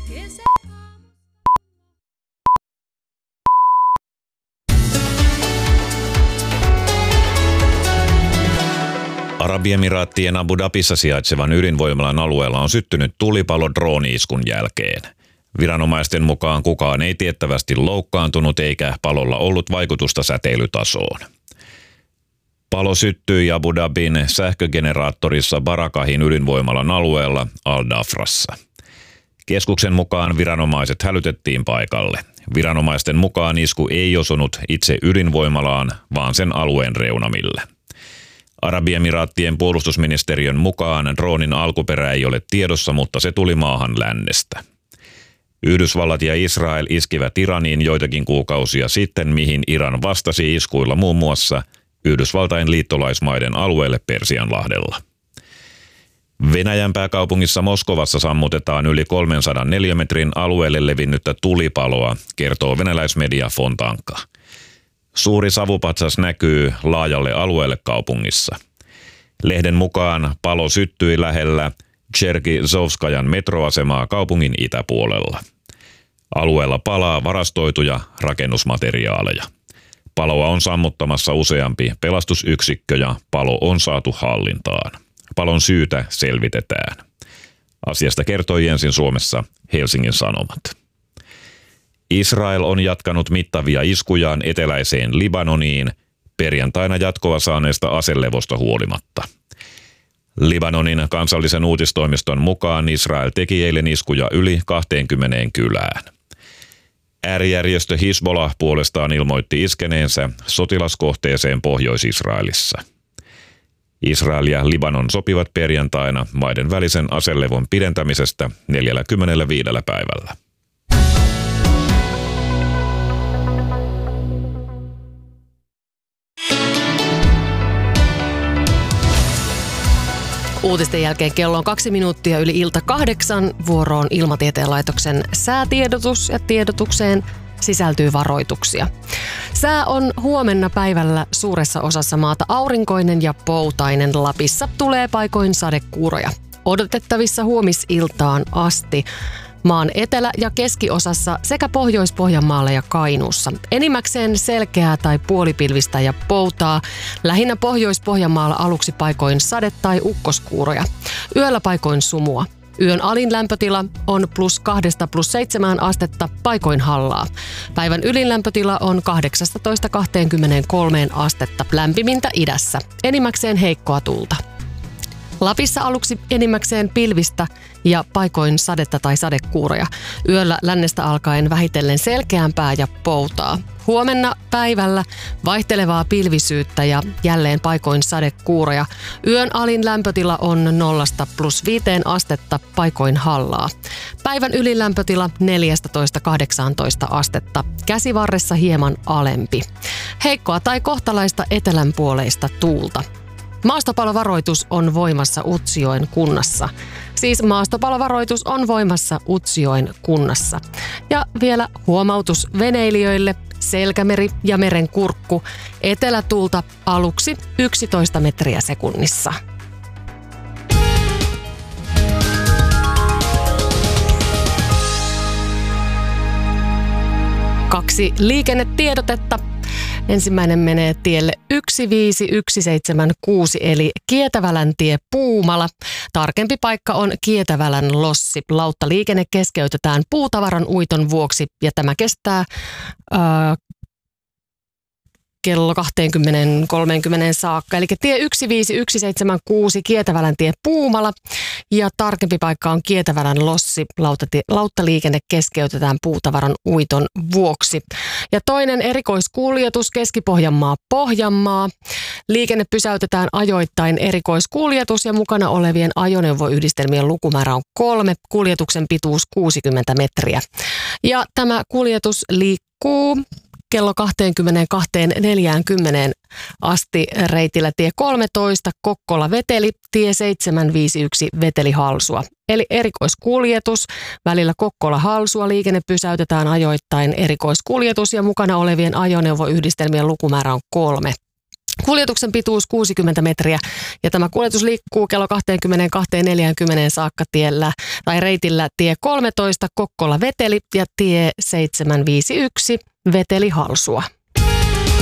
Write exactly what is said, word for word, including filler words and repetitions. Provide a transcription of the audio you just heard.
Arabiemiraattien Abu Dhabissa sijaitsevan ydinvoimalan alueella on syttynyt tulipalo drooni-iskun jälkeen. Viranomaisten mukaan kukaan ei tiettävästi loukkaantunut eikä palolla ollut vaikutusta säteilytasoon. Palo syttyi Abu Dhabin sähkögeneraattorissa Barakahin ydinvoimalan alueella Al-Dhafrassa. Keskuksen mukaan viranomaiset hälytettiin paikalle. Viranomaisten mukaan isku ei osunut itse ydinvoimalaan, vaan sen alueen reunamille. Arabiemiraattien puolustusministeriön mukaan droonin alkuperä ei ole tiedossa, mutta se tuli maahan lännestä. Yhdysvallat ja Israel iskivät Iraniin joitakin kuukausia sitten, mihin Iran vastasi iskuilla muun muassa Yhdysvaltain liittolaismaiden alueelle Persianlahdella. Venäjän pääkaupungissa Moskovassa sammutetaan yli kolmensadan neliömetrin alueelle levinnyttä tulipaloa, kertoo venäläismedia Fontanka. Suuri savupatsas näkyy laajalle alueelle kaupungissa. Lehden mukaan palo syttyi lähellä Cherkizovskajan metroasemaa kaupungin itäpuolella. Alueella palaa varastoituja rakennusmateriaaleja. Paloa on sammuttamassa useampi pelastusyksikkö ja palo on saatu hallintaan. Palon syytä selvitetään. Asiasta kertoi ensin Suomessa Helsingin Sanomat. Israel on jatkanut mittavia iskujaan eteläiseen Libanoniin perjantaina jatkoa saaneesta aselevosta huolimatta. Libanonin kansallisen uutistoimiston mukaan Israel teki eilen iskuja yli kaksikymmentä kylään. Äärijärjestö Hizbollah puolestaan ilmoitti iskeneensä sotilaskohteeseen Pohjois-Israelissa. Israel ja Libanon sopivat perjantaina maiden välisen aselevon pidentämisestä neljäkymmentäviisi päivällä. Uutisten jälkeen kello on kaksi minuuttia yli ilta kahdeksan. Vuoroon Ilmatieteen laitoksen säätiedotus ja tiedotukseen sisältyy varoituksia. Sää on huomenna päivällä suuressa osassa maata aurinkoinen ja poutainen. Lapissa tulee paikoin sadekuuroja. Odotettavissa huomisiltaan asti maan etelä- ja keskiosassa sekä Pohjois-Pohjanmaalla ja Kainuussa. Enimmäkseen selkeää tai puolipilvistä ja poutaa. Lähinnä Pohjois-Pohjanmaalla aluksi paikoin sade- tai ukkoskuuroja. Yöllä paikoin sumua. Yön alin lämpötila on plus kahdesta plus seitsemään astetta, paikoin hallaa. Päivän ylin lämpötila on kahdeksastatoista kaksikymmentäkolme astetta, lämpimintä idässä. Enimmäkseen heikkoa tuulta. Lapissa aluksi enimmäkseen pilvistä ja paikoin sadetta tai sadekuuroja. Yöllä lännestä alkaen vähitellen selkeämpää ja poutaa. Huomenna päivällä vaihtelevaa pilvisyyttä ja jälleen paikoin sadekuuroja. Yön alin lämpötila on nollasta plus viiteen astetta, paikoin hallaa. Päivän ylin lämpötila neljästätoista kahdeksaantoista astetta, käsivarressa hieman alempi. Heikkoa tai kohtalaista etelänpuoleista tuulta. Maastopalovaroitus on voimassa Utsjoen kunnassa. Siis maastopalovaroitus on voimassa Utsjoen kunnassa. Ja vielä huomautus veneilijöille: Selkämeri ja Merenkurkku, etelätuulta aluksi yksitoista metriä sekunnissa. Kaksi liikennetiedotetta. Ensimmäinen menee tielle yksi viisi yksi seitsemän kuusi eli Kietäväläntie Puumala. Tarkempi paikka on Kietävälän lossi. Lauttaliikenne keskeytetään puutavaran uiton vuoksi ja tämä kestää ää, kello kaksikymmentä kolmekymmentä saakka. Eli tie yksi viisi yksi seitsemän kuusi Kietäväläntie Puumala ja tarkempi paikka on Kietävälän lossi. Lauttati- lauttaliikenne keskeytetään puutavaran uiton vuoksi. Ja toinen erikoiskuljetus Keski-Pohjanmaa Pohjanmaa. Liikenne pysäytetään ajoittain erikoiskuljetus ja mukana olevien ajoneuvoyhdistelmien lukumäärä on kolme. Kuljetuksen pituus kuusikymmentä metriä. Ja tämä kuljetus liikkuu kello kaksikymmentäkaksi neljäkymmentä asti reitillä tie kolmetoista Kokkola-Veteli, tie seitsemän viisi yksi Veteli-Halsua. Eli erikoiskuljetus välillä Kokkola-Halsua. Liikenne pysäytetään ajoittain erikoiskuljetus ja mukana olevien ajoneuvoyhdistelmien lukumäärä on kolme. Kuljetuksen pituus kuusikymmentä metriä ja tämä kuljetus liikkuu kello kaksikymmentäkaksi neljäkymmentä saakka tiellä tai reitillä tie kolmetoista Kokkola-Veteli ja tie seitsemän viisi yksi Veteli-Halsua.